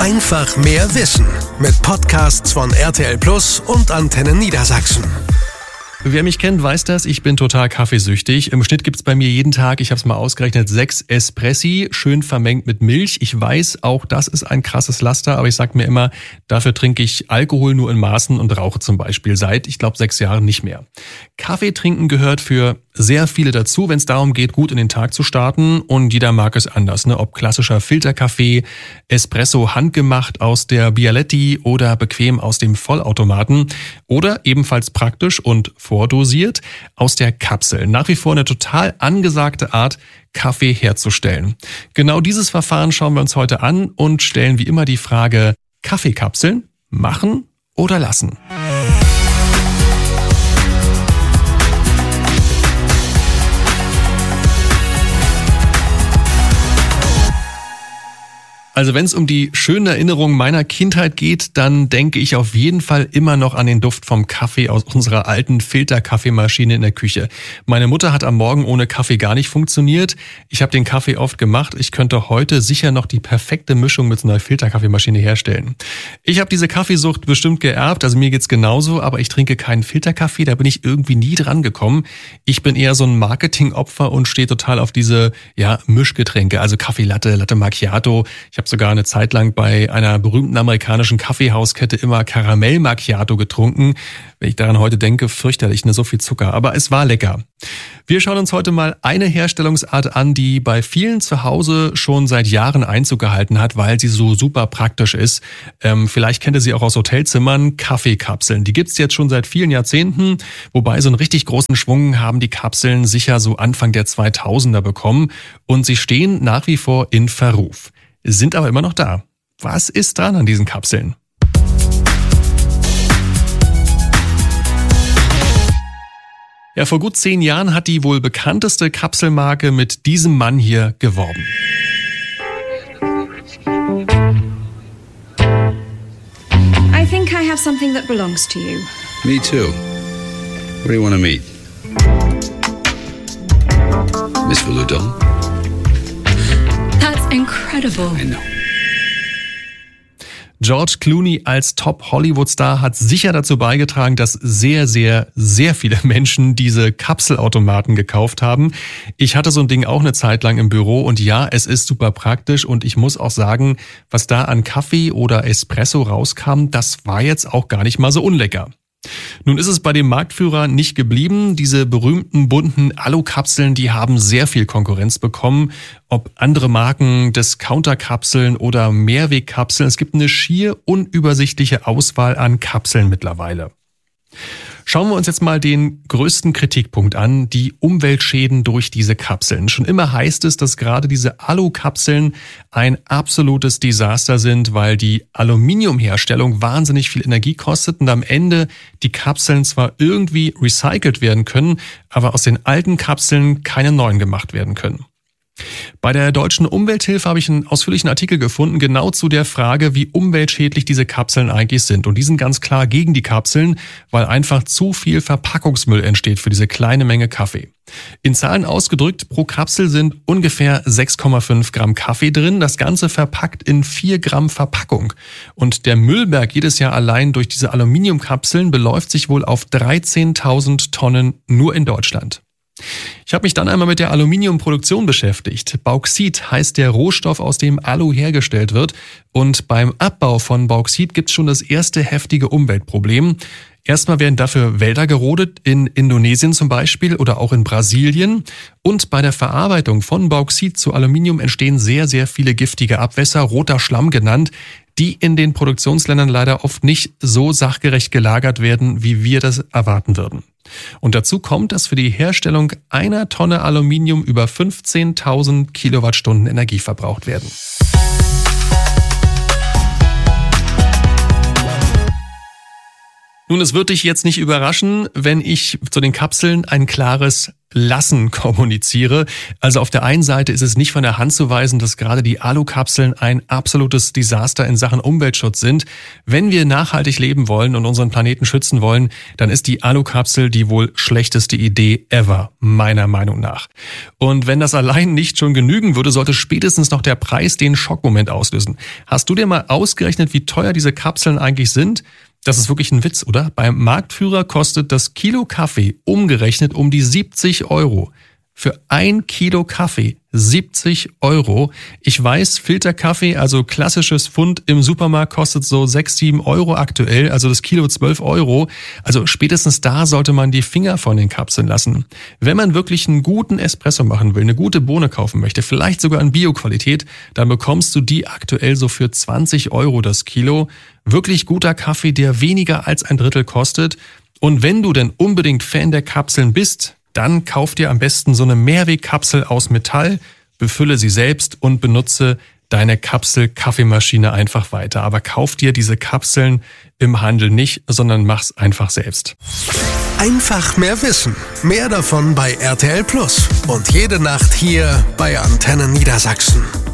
Einfach mehr Wissen mit Podcasts von RTL Plus und Antenne Niedersachsen. Wer mich kennt, weiß das, ich bin total kaffeesüchtig. Im Schnitt gibt's bei mir jeden Tag, ich habe es mal ausgerechnet, 6 Espressi, schön vermengt mit Milch. Ich weiß, auch das ist ein krasses Laster, aber ich sag mir immer, dafür trinke ich Alkohol nur in Maßen und rauche zum Beispiel seit, ich glaube, 6 Jahren nicht mehr. Kaffee trinken gehört für sehr viele dazu, wenn es darum geht, gut in den Tag zu starten, und jeder mag es anders, ne? Ob klassischer Filterkaffee, Espresso handgemacht aus der Bialetti oder bequem aus dem Vollautomaten oder ebenfalls praktisch und vordosiert aus der Kapsel. Nach wie vor eine total angesagte Art, Kaffee herzustellen. Genau dieses Verfahren schauen wir uns heute an und stellen wie immer die Frage: Kaffeekapseln machen oder lassen? Also wenn es um die schönen Erinnerungen meiner Kindheit geht, dann denke ich auf jeden Fall immer noch an den Duft vom Kaffee aus unserer alten Filterkaffeemaschine in der Küche. Meine Mutter hat am Morgen ohne Kaffee gar nicht funktioniert. Ich habe den Kaffee oft gemacht. Ich könnte heute sicher noch die perfekte Mischung mit so einer Filterkaffeemaschine herstellen. Ich habe diese Kaffeesucht bestimmt geerbt, also mir geht's genauso, aber ich trinke keinen Filterkaffee, da bin ich irgendwie nie dran gekommen. Ich bin eher so ein Marketingopfer und stehe total auf diese Mischgetränke, also Kaffee Latte, Latte Macchiato. Ich habe sogar eine Zeit lang bei einer berühmten amerikanischen Kaffeehauskette immer Karamell Macchiato getrunken. Wenn ich daran heute denke, fürchterlich, so viel Zucker. Aber es war lecker. Wir schauen uns heute mal eine Herstellungsart an, die bei vielen zu Hause schon seit Jahren Einzug gehalten hat, weil sie so super praktisch ist. Vielleicht kennt ihr sie auch aus Hotelzimmern, Kaffeekapseln. Die gibt's jetzt schon seit vielen Jahrzehnten, wobei so einen richtig großen Schwung haben die Kapseln sicher so Anfang der 2000er bekommen. Und sie stehen nach wie vor in Verruf, sind aber immer noch da. Was ist dran an diesen Kapseln? Ja, vor gut 10 Jahren hat die wohl bekannteste Kapselmarke mit diesem Mann hier geworben. I think I have something that belongs to you. Me too. What do you want to meet? Miss Veloudon? That's incredible. I know. George Clooney als Top-Hollywood-Star hat sicher dazu beigetragen, dass sehr, sehr, sehr viele Menschen diese Kapselautomaten gekauft haben. Ich hatte so ein Ding auch eine Zeit lang im Büro und ja, es ist super praktisch und ich muss auch sagen, was da an Kaffee oder Espresso rauskam, das war jetzt auch gar nicht mal so unlecker. Nun ist es bei dem Marktführer nicht geblieben. Diese berühmten bunten Alukapseln, die haben sehr viel Konkurrenz bekommen. Ob andere Marken, Discounter-Kapseln oder Mehrwegkapseln. Es gibt eine schier unübersichtliche Auswahl an Kapseln mittlerweile. Schauen wir uns jetzt mal den größten Kritikpunkt an, die Umweltschäden durch diese Kapseln. Schon immer heißt es, dass gerade diese Alukapseln ein absolutes Desaster sind, weil die Aluminiumherstellung wahnsinnig viel Energie kostet und am Ende die Kapseln zwar irgendwie recycelt werden können, aber aus den alten Kapseln keine neuen gemacht werden können. Bei der Deutschen Umwelthilfe habe ich einen ausführlichen Artikel gefunden, genau zu der Frage, wie umweltschädlich diese Kapseln eigentlich sind. Und die sind ganz klar gegen die Kapseln, weil einfach zu viel Verpackungsmüll entsteht für diese kleine Menge Kaffee. In Zahlen ausgedrückt, pro Kapsel sind ungefähr 6,5 Gramm Kaffee drin, das Ganze verpackt in 4 Gramm Verpackung. Und der Müllberg jedes Jahr allein durch diese Aluminiumkapseln beläuft sich wohl auf 13.000 Tonnen nur in Deutschland. Ich habe mich dann einmal mit der Aluminiumproduktion beschäftigt. Bauxit heißt der Rohstoff, aus dem Alu hergestellt wird. Und beim Abbau von Bauxit gibt es schon das erste heftige Umweltproblem. Erstmal werden dafür Wälder gerodet, in Indonesien zum Beispiel oder auch in Brasilien. Und bei der Verarbeitung von Bauxit zu Aluminium entstehen sehr, sehr viele giftige Abwässer, roter Schlamm genannt, die in den Produktionsländern leider oft nicht so sachgerecht gelagert werden, wie wir das erwarten würden. Und dazu kommt, dass für die Herstellung einer Tonne Aluminium über 15.000 Kilowattstunden Energie verbraucht werden. Nun, es wird dich jetzt nicht überraschen, wenn ich zu den Kapseln ein klares Lassen kommuniziere. Also auf der einen Seite ist es nicht von der Hand zu weisen, dass gerade die Alukapseln ein absolutes Desaster in Sachen Umweltschutz sind. Wenn wir nachhaltig leben wollen und unseren Planeten schützen wollen, dann ist die Alukapsel die wohl schlechteste Idee ever, meiner Meinung nach. Und wenn das allein nicht schon genügen würde, sollte spätestens noch der Preis den Schockmoment auslösen. Hast du dir mal ausgerechnet, wie teuer diese Kapseln eigentlich sind? Das ist wirklich ein Witz, oder? Beim Marktführer kostet das Kilo Kaffee umgerechnet um die 70 €. Für 1 Kilo Kaffee 70 €. Ich weiß, Filterkaffee, also klassisches Pfund im Supermarkt, kostet so 6, 7 € aktuell, also das Kilo 12 €. Also spätestens da sollte man die Finger von den Kapseln lassen. Wenn man wirklich einen guten Espresso machen will, eine gute Bohne kaufen möchte, vielleicht sogar in Bio-Qualität, dann bekommst du die aktuell so für 20 € das Kilo. Wirklich guter Kaffee, der weniger als ein Drittel kostet. Und wenn du denn unbedingt Fan der Kapseln bist, dann kauf dir am besten so eine Mehrwegkapsel aus Metall, befülle sie selbst und benutze deine Kapsel-Kaffeemaschine einfach weiter. Aber kauf dir diese Kapseln im Handel nicht, sondern mach's einfach selbst. Einfach mehr wissen. Mehr davon bei RTL Plus. Und jede Nacht hier bei Antenne Niedersachsen.